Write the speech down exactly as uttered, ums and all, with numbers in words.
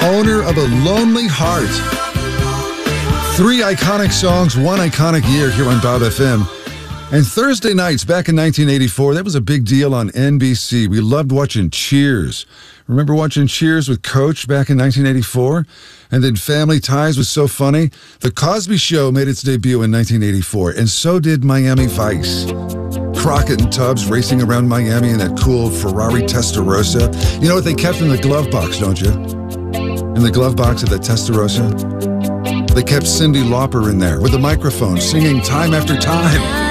owner of a lonely heart. Three iconic songs, one iconic year here on Bob F M. And Thursday nights back in nineteen eighty-four, that was a big deal on N B C. We loved watching Cheers. Remember watching Cheers with Coach back in nineteen eighty-four? And then Family Ties was so funny. The Cosby Show made its debut in nineteen eighty-four, and so did Miami Vice. Crockett and Tubbs racing around Miami in that cool Ferrari Testarossa. You know what they kept in the glove box, don't you? In the glove box of the Testarossa? They kept Cyndi Lauper in there with a microphone singing Time After Time.